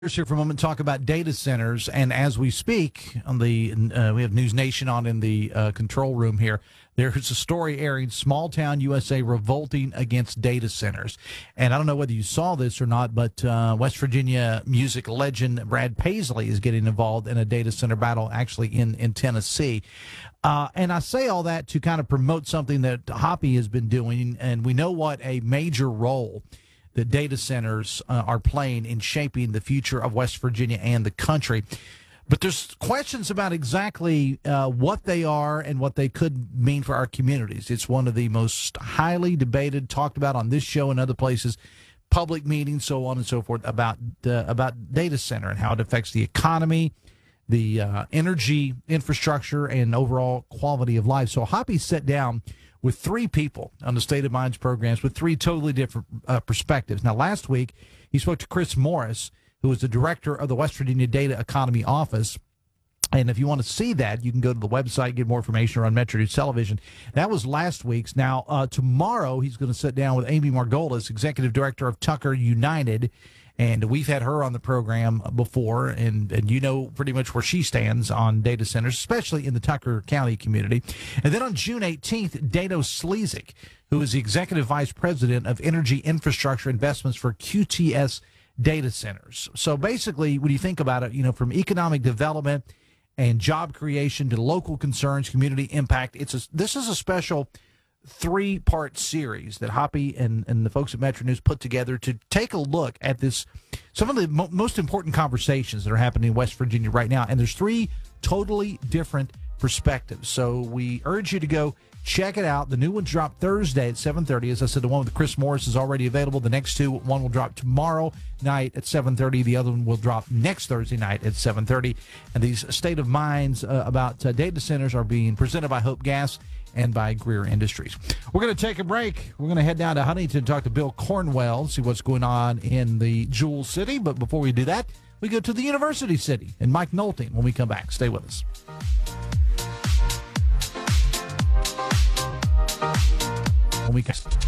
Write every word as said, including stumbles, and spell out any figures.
Here for a moment, talk about data centers, and as we speak, on the uh, we have News Nation on in the uh, control room here. There's a story airing: Small Town U S A revolting against data centers. And I don't know whether you saw this or not, but uh, West Virginia music legend Brad Paisley is getting involved in a data center battle, actually in in Tennessee. Uh, and I say all that to kind of promote something that Hoppy has been doing, and we know what a major role that data centers uh, are playing in shaping the future of West Virginia and the country. But there's questions about exactly uh, what they are and what they could mean for our communities. It's one of the most highly debated, talked about on this show and other places, public meetings, so on and so forth, about uh, about data center and how it affects the economy, the uh, energy infrastructure, and overall quality of life. So Hoppy sat down with three people on the State of Minds programs with three totally different uh, perspectives. Now, last week, he spoke to Chris Morris, who is the director of the West Virginia Data Economy Office. And if you want to see that, you can go to the website, get more information on Metro News Television. That was last week's. Now, uh, tomorrow, he's going to sit down with Amy Margolis, executive director of Tucker United. And we've had her on the program before, and, and you know pretty much where she stands on data centers, especially in the Tucker County community. And then on June eighteenth, Dado Slezik, who is the executive vice president of energy infrastructure investments for Q T S data centers. So basically, when you think about it, you know, from economic development and job creation to local concerns, community impact, it's a, this is a special three-part series that Hoppy and, and the folks at Metro News put together to take a look at this, some of the mo- most important conversations that are happening in West Virginia right now. And there's three totally different perspectives. So we urge you to go check it out. The new one dropped Thursday at seven thirty. As I said, the one with Chris Morris is already available. The next two, one will drop tomorrow night at seven thirty. The other one will drop next Thursday night at seven thirty. And these State of Minds uh, about uh, data centers are being presented by Hope Gas and by Greer Industries. We're going to take a break. We're going to head down to Huntington and talk to Bill Cornwell, see what's going on in the Jewel City. But before we do that, we go to the University City and Mike Nolting when we come back. Stay with us. When we